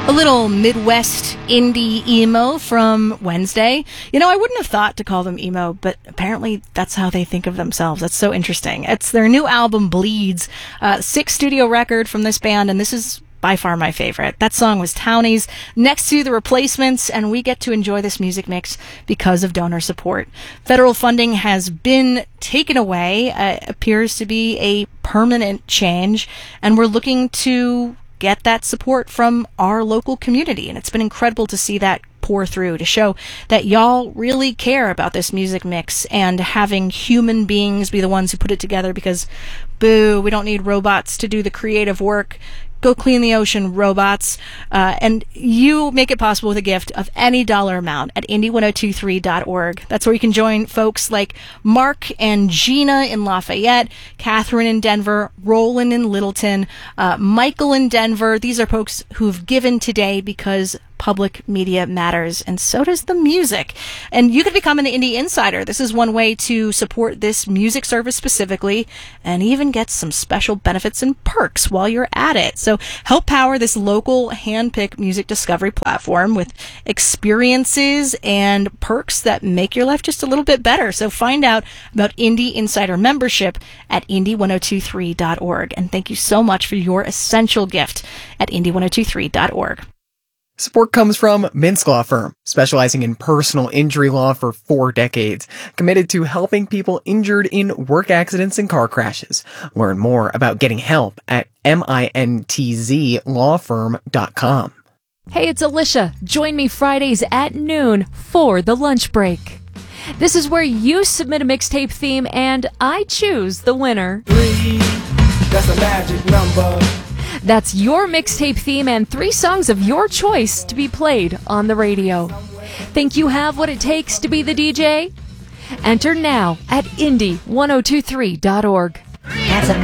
A little Midwest indie emo from Wednesday. I wouldn't have thought to call them emo, but apparently that's how they think of themselves. That's so interesting. It's their new album, Bleeds, 6th studio record from this band, and this is by far my favorite. That song was Townies, next to The Replacements, and we get to enjoy this music mix because of donor support. Federal funding has been taken away, appears to be a permanent change, and we're looking to get that support from our local community. And it's been incredible to see that pour through, to show that y'all really care about this music mix and having human beings be the ones who put it together, because boo, we don't need robots to do the creative work. Go clean the ocean, robots. And you make it possible with a gift of any dollar amount at indie1023.org. That's where you can join folks like Mark and Gina in Lafayette, Catherine in Denver, Roland in Littleton, Michael in Denver. These are folks who've given today because public media matters, and so does the music. And you could become an Indie Insider. This is one way to support this music service specifically, and even get some special benefits and perks while you're at it. So help power this local hand-picked music discovery platform with experiences and perks that make your life just a little bit better. So find out about Indie Insider membership at indie1023.org. And thank you so much for your essential gift at indie1023.org. Support comes from Mintz Law Firm, specializing in personal injury law for 4 decades, committed to helping people injured in work accidents and car crashes. Learn more about getting help at mintzlawfirm.com. Hey, it's Alicia. Join me Fridays at noon for the lunch break. This is where you submit a mixtape theme and I choose the winner. 3, that's a magic number. That's your mixtape theme and 3 songs of your choice to be played on the radio. Think you have what it takes to be the DJ? Enter now at indie1023.org.